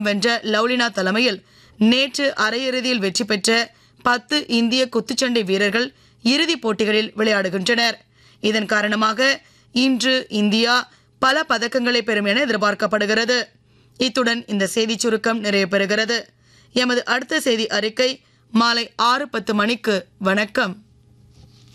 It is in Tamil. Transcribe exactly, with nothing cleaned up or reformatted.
வென்ற லவ்லினா தலைமையில் நேற்று அரையிறுதியில் வெற்றி பெற்ற பத்து இந்திய குத்துச்சண்டை வீரர்கள் இறுதிப் போட்டிகளில் விளையாடுகின்றனர். இதன் காரணமாக இன்று இந்தியா பல பதக்கங்களை பெறும் என எதிர்பார்க்கப்படுகிறது. இத்துடன் இந்த செய்தி சுருக்கம் நிறைவு பெறுகிறது. எமது அடுத்த செய்தி அறிக்கை மாலை ஆறு பத்து மணிக்கு. வணக்கம்.